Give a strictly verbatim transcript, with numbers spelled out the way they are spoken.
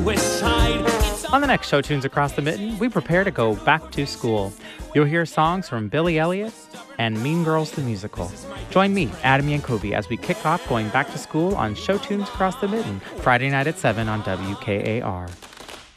west side. On the next Show Tunes Across the Mitten, we prepare to go back to school. You'll hear songs from Billy Elliot and Mean Girls the Musical. Join me, Adam Yankovi, as we kick off going back to school on Show Tunes Across the Mitten, Friday night at seven on W K A R.